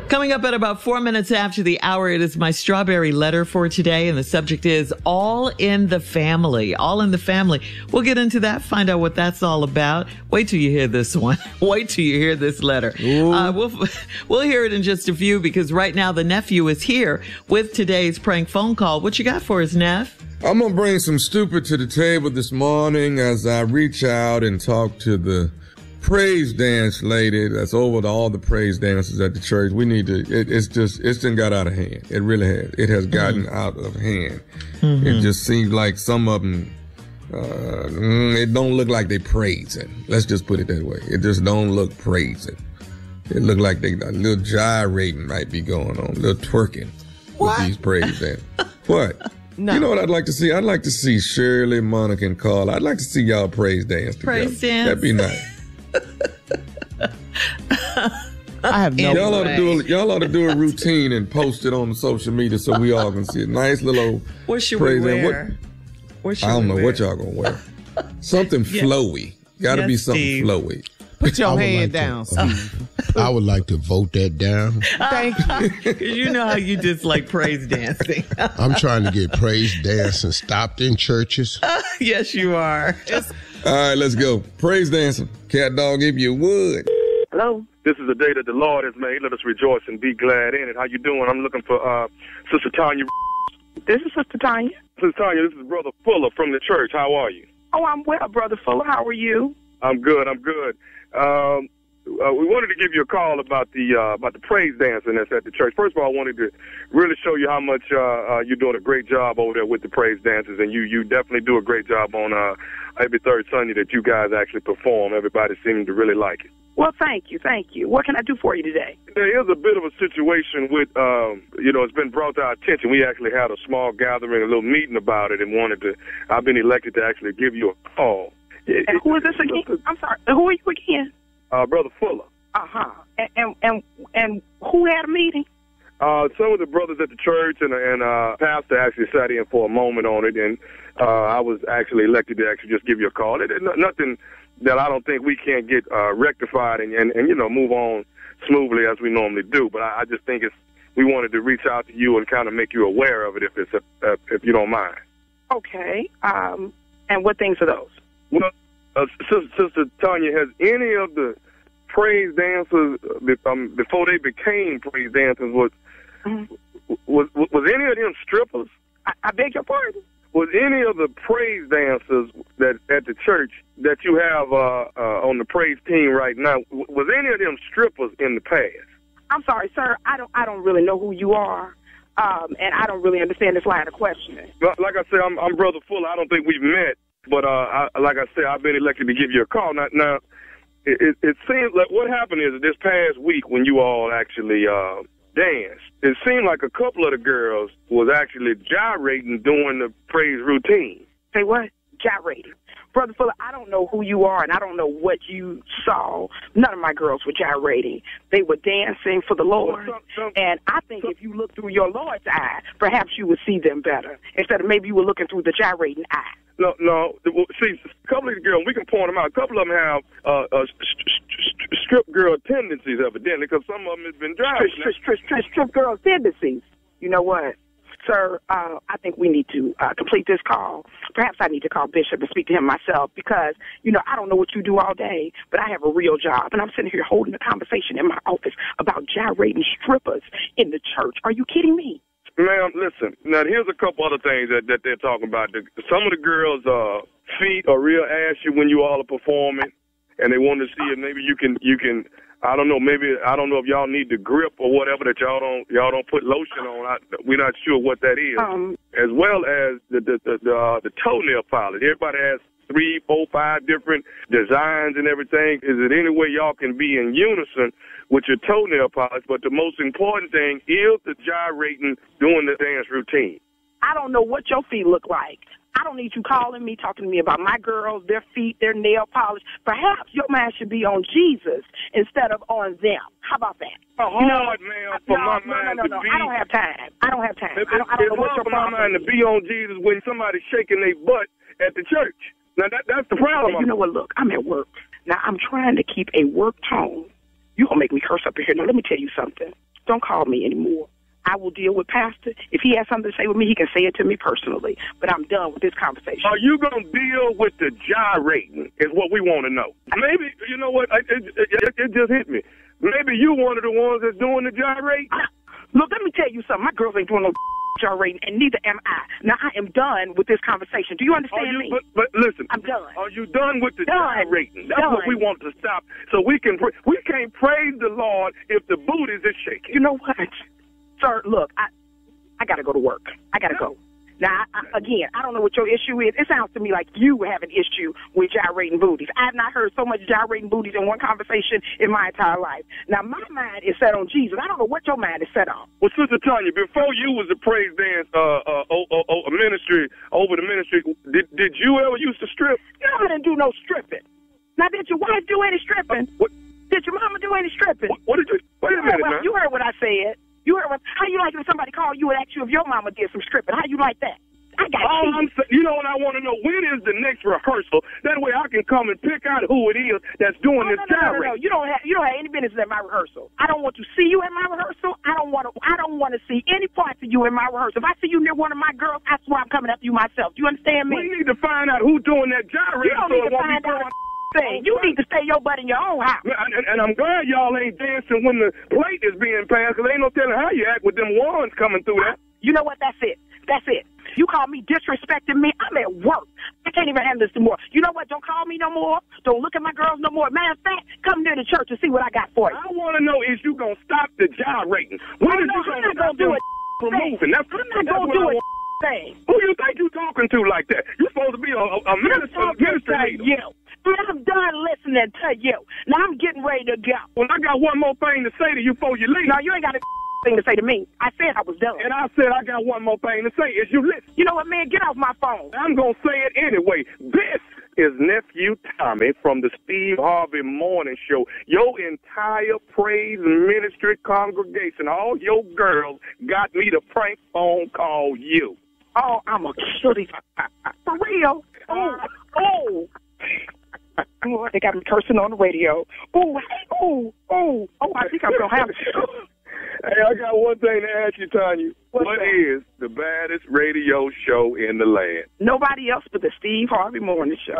Coming up at about 4 minutes after the hour, it is my strawberry letter for today, and the subject is all in the family. All in the family. We'll get into that, find out what that's all about. Wait till you hear this one. Wait till you hear this letter. We'll hear it in just a few, because right now the nephew is here with today's prank phone call. What you got for us, Neff? I'm going to bring some stupid to the table this morning as I reach out and talk to the praise dance lady that's over to all the praise dances at the church. We need to, it's done got out of hand. It really has. It has gotten out of hand. It just seems like some of them, it don't look like they praising. Let's just put it that way. It just don't look praising. It look like they, a little gyrating might be going on, a little twerking with these praise dances. What? No. You know what I'd like to see? I'd like to see Shirley, Monica, and Carla. I'd like to see y'all praise dance together. Praise dance? That'd be nice. I have no y'all ought to do a routine and post it on social media so we all can see it. Nice little what should we wear? I don't know what y'all gonna wear. Something flowy. Gotta be something flowy. Put your hand down, Steve. I would like to vote that down. Thank you. Because you know how you just like praise dancing. I'm trying to get praise dancing stopped in churches. Yes, you are. All right, let's go. Praise dancing. Cat dog, if you would. Hello. This is the day that the Lord has made. Let us rejoice and be glad in it. How you doing? I'm looking for Sister Tanya. This is Sister Tanya. Sister Tanya, this is Brother Fuller from the church. How are you? Oh, I'm well, Brother Fuller. How are you? I'm good. We wanted to give you a call about the praise dancing that's at the church. First of all, I wanted to really show you how much you're doing a great job over there with the praise dances, and you definitely do a great job on every third Sunday that you guys actually perform. Everybody seems to really like it. Well, thank you. What can I do for you today? There is a bit of a situation with, it's been brought to our attention. We actually had a small gathering, a little meeting about it, and I've been elected to actually give you a call. And who is this again? I'm sorry. Who are you again? Brother Fuller. Uh-huh. And who had a meeting? Some of the brothers at the church and pastor actually sat in for a moment on it, and I was actually elected to actually just give you a call. Nothing that I don't think we can't get rectified and move on smoothly as we normally do. But I just think we wanted to reach out to you and kind of make you aware of it if you don't mind. Okay. And what things are those? Well, Sister Tanya, has any of the praise dancers before they became praise dancers was any of them strippers? I beg your pardon? Was any of the praise dancers that at the church that you have on the praise team right now, was any of them strippers in the past? I'm sorry, sir. I don't really know who you are, and I don't really understand this line of questioning. Like I said, I'm Brother Fuller. I don't think we've met, but like I said, I've been elected to give you a call. Now it seems like what happened is this past week when you all actually danced, it seemed like a couple of the girls was actually gyrating during the praise routine. Say what? Gyrating. Brother Fuller, I don't know who you are, and I don't know what you saw. None of my girls were gyrating. They were dancing for the Lord. And I think if you look through your Lord's eye, perhaps you would see them better, instead of maybe you were looking through the gyrating eye. No. See, a couple of the girls, we can point them out. A couple of them have strip girl tendencies, evidently, because some of them has been driving. Strip girl tendencies. You know what? Sir, I think we need to complete this call. Perhaps I need to call Bishop and speak to him myself because, I don't know what you do all day, but I have a real job. And I'm sitting here holding a conversation in my office about gyrating strippers in the church. Are you kidding me? Ma'am, listen. Now, here's a couple other things that they're talking about. Some of the girls' feet are real ashy when you all are performing, and they want to see if maybe you can. I don't know. Maybe I don't know if y'all need the grip or whatever that y'all don't put lotion on. We're not sure what that is. As well as the toenail polish. Everybody has 3, 4, 5 different designs and everything. Is it any way y'all can be in unison with your toenail polish? But the most important thing is the gyrating during the dance routine. I don't know what your feet look like. I don't need you calling me, talking to me about my girls, their feet, their nail polish. Perhaps your mind should be on Jesus instead of on them. How about that? Hard, man, for my mind to be. I don't have time. I don't know what your for my mind to be on Jesus when somebody's shaking their butt at the church. Now, that's the problem. You know what? Look, I'm at work. Now, I'm trying to keep a work tone. You're going to make me curse up in here. Now, let me tell you something. don't call me anymore. I will deal with Pastor. If he has something to say with me, he can say it to me personally. But I'm done with this conversation. Are you going to deal with the gyrating is what we want to know. Maybe, you know what, it just hit me. Maybe you one of the ones that's doing the gyrate. Look, let me tell you something. My girls ain't doing no gyrating, and neither am I. Now, I am done with this conversation. Do you understand me? But listen. I'm done. Are you done with the gyrating? That's what we want to stop. So we can't praise the Lord if the booties is shaking. You know what? Sir, look, I got to go to work. I got to go. Now, again, I don't know what your issue is. It sounds to me like you have an issue with gyrating booties. I have not heard so much gyrating booties in one conversation in my entire life. Now, my mind is set on Jesus. I don't know what your mind is set on. Well, Sister Tanya, before you was a praise dance ministry, over the ministry, did you ever used to strip? No, I didn't do no stripping. Now, did your wife do any stripping? What? Did your mama do any stripping? What did you? Wait a minute, man. You heard what I said. You heard how you like if somebody called you and asked you if your mama did some stripping? How you like that? I got you know what I want to know? When is the next rehearsal? That way I can come and pick out who it is that's doing this gyrate. No. You don't have any business at my rehearsal. I don't want to see you at my rehearsal. I don't want to see any parts of you in my rehearsal. If I see you near one of my girls, I swear I'm coming after you myself. Do you understand me? We need to find out who's doing that gyrate. You don't need to find out. You need to stay your butt in your own house. And I'm glad y'all ain't dancing when the plate is being passed, because ain't no telling how you act with them wands coming through that. You know what? That's it. You call me disrespecting me. I'm at work. I can't even handle this anymore. You know what? Don't call me no more. Don't look at my girls no more. Matter of fact, come near the church and see what I got for you. I want to know is you going to stop the gyrating. When is you going to stop do it? From moving? I'm not going to do it. Who you think you talking to like that? You're supposed to be a minister. I'm done listening to you. Now I'm getting ready to go. Well, I got one more thing to say to you before you leave. No, you ain't got a thing to say to me. I said I was done. And I said I got one more thing to say. Is you listen? You know what, man? Get off my phone. I'm going to say it anyway. This is Nephew Tommy from the Steve Harvey Morning Show. Your entire praise ministry congregation, all your girls, got me to prank phone call you. Oh, I'm a cutie. For real? Oh, they got me cursing on the radio. I think I'm going to have it. Hey, I got one thing to ask you, Tanya. What is the baddest radio show in the land? Nobody else but the Steve Harvey Morning Show.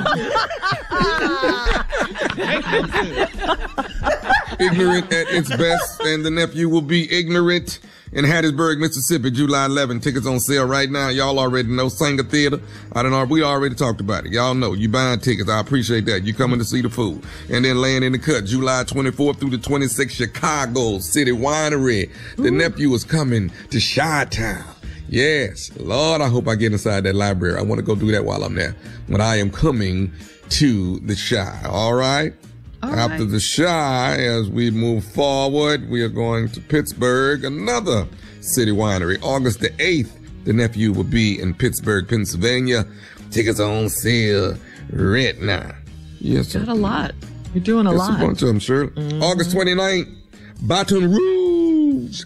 Ignorant at its best, and the nephew will be ignorant in Hattiesburg, Mississippi, July 11. Tickets on sale right now. Y'all already know. Sanger Theater. We already talked about it. Y'all know. You buying tickets. I appreciate that. You coming to see the food. And then laying in the cut, July 24th through the 26th, Chicago City Winery. The nephew is coming to Chi-Town. Yes. Lord, I hope I get inside that library. I want to go do that while I'm there. When I am coming to the Chi. All right? After the Chi, as we move forward, we are going to Pittsburgh, another city winery. August the 8th, the nephew will be in Pittsburgh, Pennsylvania. Tickets on sale right now. Yes, sir. Got a lot. You're doing a lot. A bunch of them, sure. August 29th, Baton Rouge,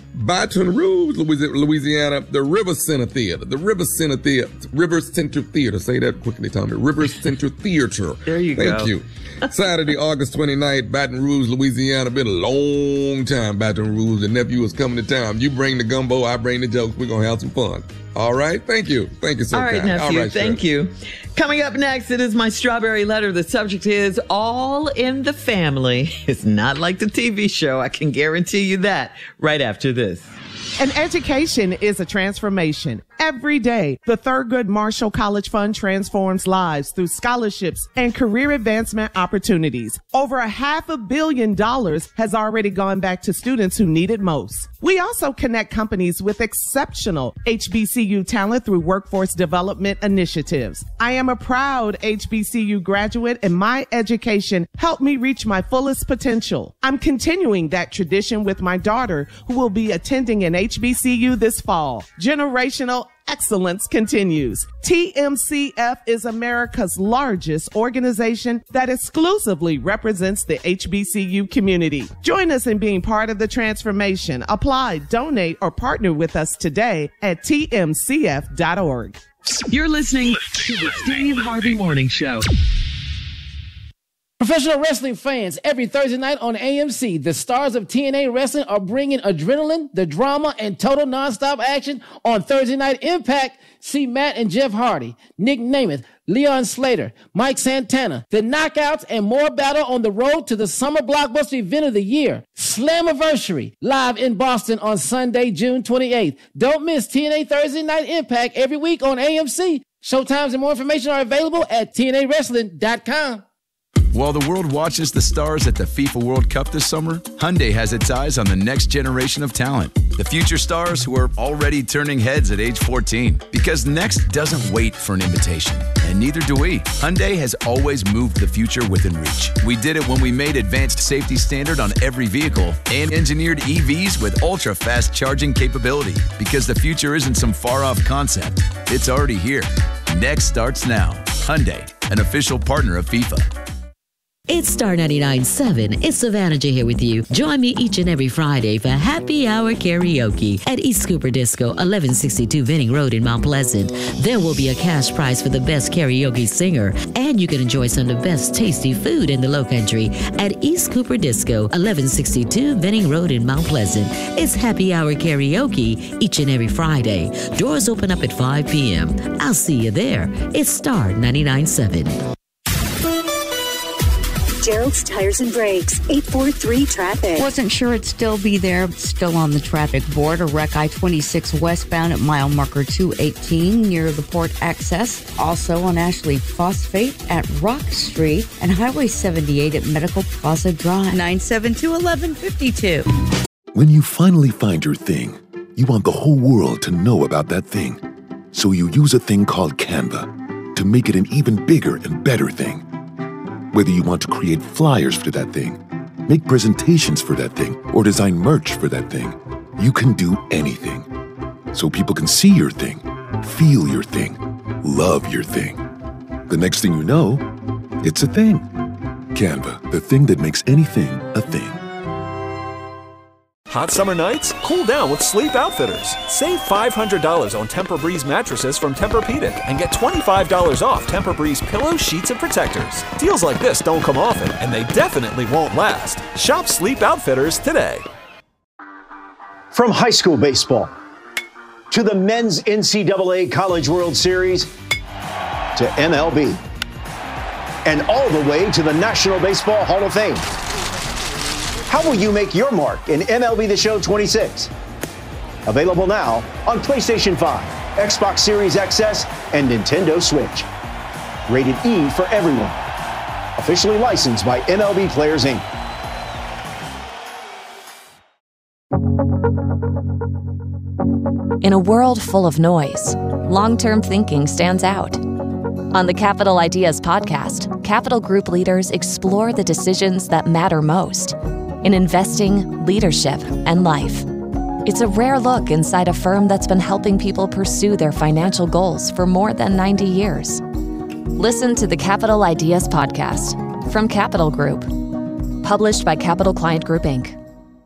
Louisiana, the River Center Theater. River Center Theater. Say that quickly, Tommy. River Center Theater. There you go. Thank you. Saturday, August 29th, Baton Rouge, Louisiana. Been a long time, Baton Rouge. The nephew is coming to town. You bring the gumbo, I bring the jokes. We're going to have some fun. All right? Thank you. Thank you so much. All right, nephew. Thank you. Coming up next, it is my strawberry letter. The subject is All in the Family. It's not like the TV show. I can guarantee you that right after this. An education is a transformation. Every day, the Thurgood Marshall College Fund transforms lives through scholarships and career advancement opportunities. Over $500 million has already gone back to students who need it most. We also connect companies with exceptional HBCU talent through workforce development initiatives. I am a proud HBCU graduate, and my education helped me reach my fullest potential. I'm continuing that tradition with my daughter, who will be attending an HBCU this fall. Generational excellence continues. TMCF is America's largest organization that exclusively represents the HBCU community. Join us in being part of the transformation. Apply, donate, or partner with us today at tmcf.org. You're listening to the Steve Harvey Morning Show. Professional wrestling fans, every Thursday night on AMC, the stars of TNA Wrestling are bringing adrenaline, the drama, and total nonstop action on Thursday Night Impact. See Matt and Jeff Hardy, Nick Namath, Leon Slater, Mike Santana, the Knockouts, and more battle on the road to the summer blockbuster event of the year, Slammiversary, live in Boston on Sunday, June 28th. Don't miss TNA Thursday Night Impact every week on AMC. Showtimes and more information are available at TNAWrestling.com. While the world watches the stars at the FIFA World Cup this summer, Hyundai has its eyes on the next generation of talent. The future stars who are already turning heads at age 14. Because next doesn't wait for an invitation, and neither do we. Hyundai has always moved the future within reach. We did it when we made advanced safety standard on every vehicle and engineered EVs with ultra-fast charging capability. Because the future isn't some far-off concept. It's already here. Next starts now. Hyundai, an official partner of FIFA. It's Star 99.7. It's Savannah J here with you. Join me each and every Friday for Happy Hour Karaoke at East Cooper Disco, 1162 Venning Road in Mount Pleasant. There will be a cash prize for the best karaoke singer, and you can enjoy some of the best tasty food in the Lowcountry at East Cooper Disco, 1162 Venning Road in Mount Pleasant. It's Happy Hour Karaoke each and every Friday. Doors open up at 5 p.m. I'll see you there. It's Star 99.7. Gerald's Tires and Brakes, 843 traffic. Wasn't sure it'd still be there. Still on the traffic board. A wreck I-26 westbound at mile marker 218 near the port access. Also on Ashley Phosphate at Rock Street and Highway 78 at Medical Plaza Drive. 972-1152. When you finally find your thing, you want the whole world to know about that thing. So you use a thing called Canva to make it an even bigger and better thing. Whether you want to create flyers for that thing, make presentations for that thing, or design merch for that thing, you can do anything. So people can see your thing, feel your thing, love your thing. The next thing you know, it's a thing. Canva, the thing that makes anything a thing. Hot summer nights? Cool down with Sleep Outfitters. Save $500 on Tempur-Breeze mattresses from Tempur-Pedic and get $25 off Tempur-Breeze pillows, sheets, and protectors. Deals like this don't come often, and they definitely won't last. Shop Sleep Outfitters today. From high school baseball to the men's NCAA College World Series to MLB and all the way to the National Baseball Hall of Fame. How will you make your mark in MLB The Show 26? Available now on PlayStation 5, Xbox Series XS, and Nintendo Switch. Rated E for everyone. Officially licensed by MLB Players, Inc. In a world full of noise, long-term thinking stands out. On the Capital Ideas podcast, Capital Group leaders explore the decisions that matter most in investing, leadership, and life. It's a rare look inside a firm that's been helping people pursue their financial goals for more than 90 years. Listen to the Capital Ideas podcast from Capital Group, published by Capital Client Group, Inc.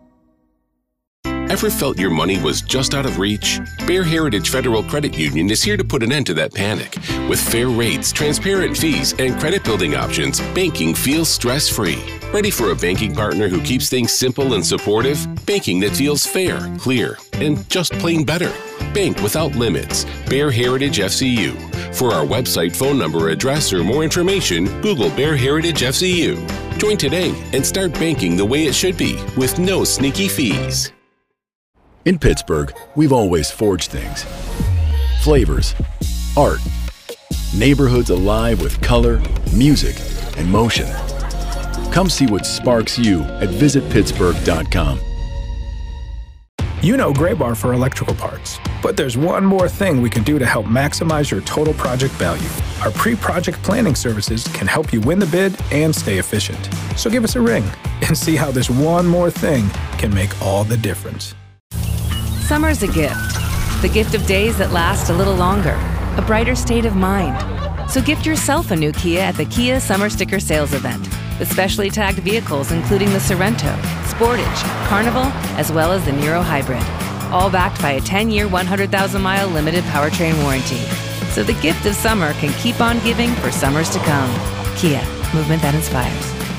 Ever felt your money was just out of reach? Bear Heritage Federal Credit Union is here to put an end to that panic. With fair rates, transparent fees, and credit building options, banking feels stress-free. Ready for a banking partner who keeps things simple and supportive? Banking that feels fair, clear, and just plain better. Bank without limits. Bear Heritage FCU. For our website, phone number, address, or more information, Google Bear Heritage FCU. Join today and start banking the way it should be with no sneaky fees. In Pittsburgh, we've always forged things. Flavors, art, neighborhoods alive with color, music, and motion. Come see what sparks you at visitpittsburgh.com. You know Graybar for electrical parts, but there's one more thing we can do to help maximize your total project value. Our pre-project planning services can help you win the bid and stay efficient. So give us a ring and see how this one more thing can make all the difference. Summer's a gift. The gift of days that last a little longer, a brighter state of mind. So gift yourself a new Kia at the Kia Summer Sticker Sales Event with specially tagged vehicles including the Sorento, Sportage, Carnival, as well as the Niro Hybrid. All backed by a 10-year, 100,000-mile limited powertrain warranty. So the gift of summer can keep on giving for summers to come. Kia, movement that inspires.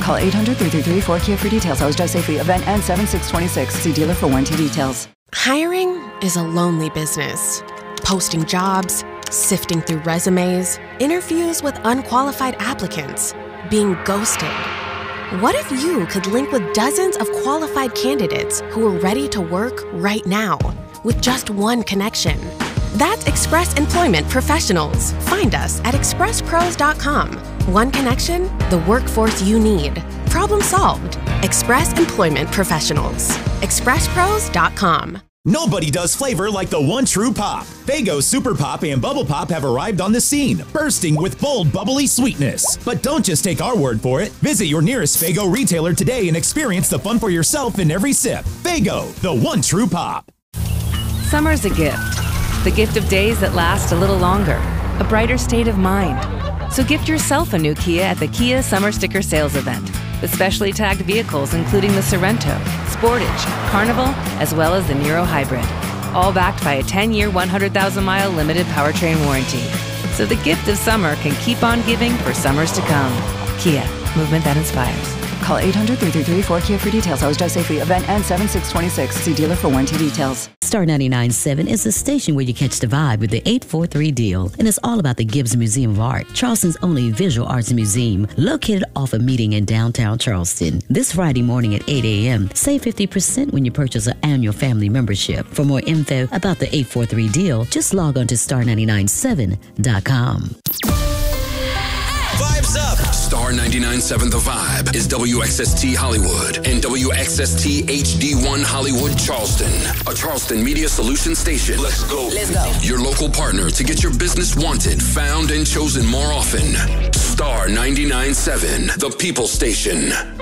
Call 800-333-4KIA for details. Always drive safely. Event ends 7/6/26. See dealer for warranty details. Hiring is a lonely business. Posting jobs, sifting through resumes, interviews with unqualified applicants, being ghosted. What if you could link with dozens of qualified candidates who are ready to work right now with just one connection? That's Express Employment Professionals. Find us at expresspros.com. One connection, the workforce you need. Problem solved. Express Employment Professionals. expresspros.com. Nobody does flavor like the one true pop. Faygo Super Pop and Bubble Pop have arrived on the scene, bursting with bold, bubbly sweetness. But don't just take our word for it. Visit your nearest Faygo retailer today and experience the fun for yourself in every sip. Faygo, the one true pop. Summer's a gift. The gift of days that last a little longer. A brighter state of mind. So gift yourself a new Kia at the Kia Summer Sticker Sales Event. With specially tagged vehicles including the Sorrento, Sportage, Carnival, as well as the Niro Hybrid. All backed by a 10-year, 100,000-mile limited powertrain warranty. So the gift of summer can keep on giving for summers to come. Kia, movement that inspires. Call 800-333-4KIA for details. Always drive safely. Event ends 7/6/26. See dealer for warranty details. Star 99.7 is the station where you catch the vibe with the 843 deal. And it's all about the Gibbs Museum of Art, Charleston's only visual arts museum, located off a meeting in downtown Charleston. This Friday morning at 8 a.m., save 50% when you purchase an annual family membership. For more info about the 843 deal, just log on to star997.com. Vibes up! Star 99.7 The Vibe is WXST Hollywood and WXST HD1 Hollywood Charleston, a Charleston Media Solutions station. Let's go. Let's go. Your local partner to get your business wanted, found, and chosen more often. Star 99.7, the People Station.